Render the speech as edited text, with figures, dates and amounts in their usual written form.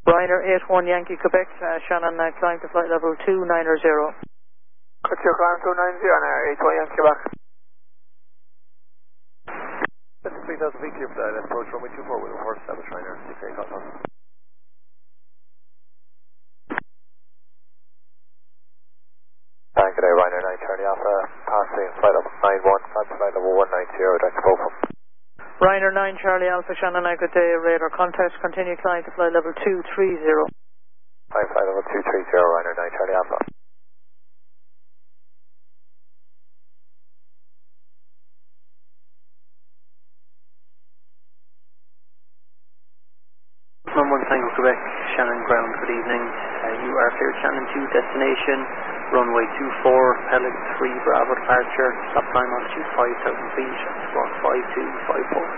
Ryanair 81 Yankee Quebec, Shannon, climb to flight level 290. What's your climb 290 on Air 81 Yankee Quebec? That's 3000 feet clear for that, approach runway 24 with a horse establish Ryanair, 68 contact. Good day, Ryanair 9 Charlie Alpha, passing flight level 91, flight level 190, direct to Beaufort. Ryanair 9 Charlie Alpha, Shannon, good day, radar contact, continue climb to flight level 230. Flight level 230, Ryanair 9 Charlie Alpha. One Tango Quebec, Shannon ground, good evening. You are clear Shannon 2 destination, runway 24, Peleg 3 Bravo departure, stop time altitude 5,000 feet, squawk 5254.